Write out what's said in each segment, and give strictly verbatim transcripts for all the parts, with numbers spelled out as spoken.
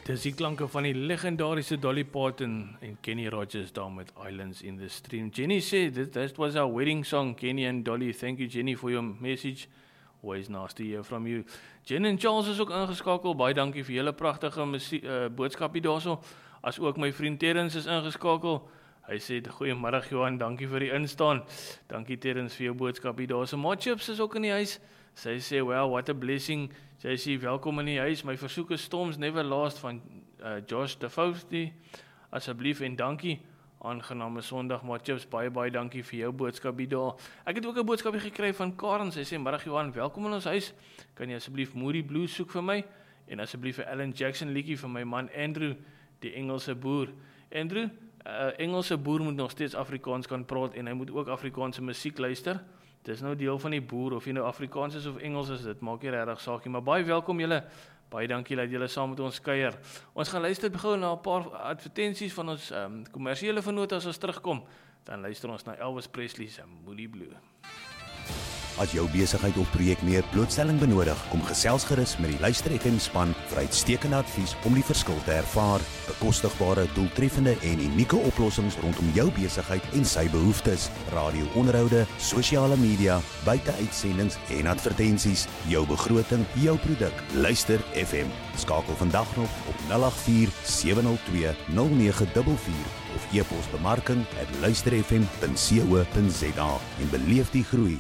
Dis die klanke van die legendariese Dolly Parton en Kenny Rogers daar met Islands in the Stream. Jenny said that that was our wedding song, Kenny and Dolly. Thank you, Jenny, for your message. Always nice to hear from you. Jen en Charles is ook ingeskakel. Baie dankie vir julle pragtige musie, uh, boodskapie daarso. As ook my vriend Terrence is ingeskakel. Hy sê, goeiemiddag Johan, dankie vir die instaan. Dankie Terrence vir jou boodskapie daarso. Matchips is ook in die huis. Sy sê, well, what a blessing. Sy sê, welkom in die huis. My versoek is Storms Never Last van uh, Josh de Fausti. Asseblief en dankie. Aangename Sondag, Matchips. Baie, baie dankie vir jou boodskapie daar. Ek het ook 'n boodskapie gekry van Karen. Sy sê, middag Johan, welkom in ons huis. Kan jy asseblief Moody Blues soek vir my? En asseblief 'n Alan Jackson liedjie vir my man Andrew, die Engelse boer. Andrew, uh, Engelse boer moet nog steeds Afrikaans kan praat en hy moet ook Afrikaanse musiek luister. Dis nou deel van die boer, of jy nou Afrikaans is of Engels is, dit maak nie regtig saak nie, maar baie welkom julle, baie dankie dat julle saam met ons kuier. Ons gaan luister begin na 'n paar advertensies van ons um, kommersiële vennote as ons terugkom, dan luister ons na Elvis Presley se Moody Blue. As jou besigheid of projek meer blootstelling benodig, kom gesels gerus met die Luister F M span vir uitstekende advies om die verskil te ervaar, bekostigbare, doeltreffende en unieke oplossings rondom jou besigheid en sy behoeftes, radio-onderhoude, sosiale media, buiteuitsendings en advertensies, jou begroting, jou produk. Luister F M. Skakel vandag nog op nul agt vier sewe nul twee nul nege vier vier of e-pos bemarking at luisterfm punt co punt za en beleef die groei.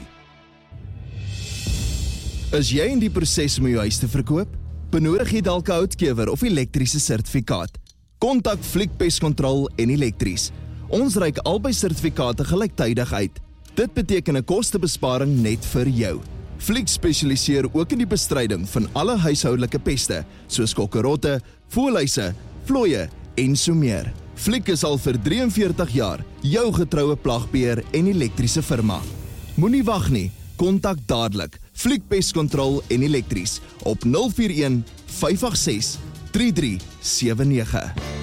Is jy in die proses om jou huis te verkoop? Benodig jy dalk 'n houtkewer of elektriese sertifikaat? Kontak Fliek Pest Control en Elektries. Ons reik albei sertifikate gelyktydig uit. Dit beteken 'n kostebesparing net vir jou. Fliek spesialiseer ook in die bestryding van alle huishoudelike peste, soos kokkerotte, voëlhuise, vlooie en so meer. Fliek is al vir drie en veertig jaar jou getroue plagbeheer en elektriese firma. Moenie wag nie, kontak dadelik Fliek Pest Control en Elektries op nul vier een vyf agt ses drie drie sewe nege.